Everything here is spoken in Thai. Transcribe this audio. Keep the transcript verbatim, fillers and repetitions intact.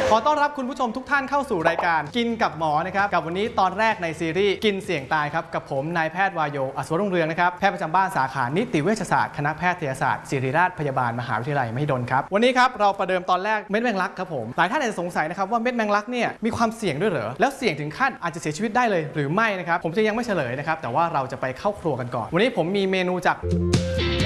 ขอต้อนรับคุณผู้ชมทุกท่านเข้าสู่รายการกินกับหมอนะครับกับวันนี้ตอนแรกในซีรีส์กินเสี่ยงตายครับกับผมนายแพทย์วายโยอัศวรุ่งเรืองนะครับแพทย์ประจำบ้านสาขานิติเวชศาสตร์คณะแพทยศาสตร์ศิริราชพยาบาลมหาวิทยาลัยมหิดลครับวันนี้ครับเราประเดิมตอนแรกเม็ดแมงลักครับผมหลายท่านอาจจะสงสัยนะครับว่าเม็ดแมงลักเนี่ยมีความเสี่ยงด้วยเหรอแล้วเสี่ยงถึงขั้นอาจจะเสียชีวิตได้เลยหรือไม่นะครับผมจะยังไม่เฉลยนะครับแต่ว่าเราจะไปเข้าครัวกันก่อนวันนี้ผมมีเมนูจาก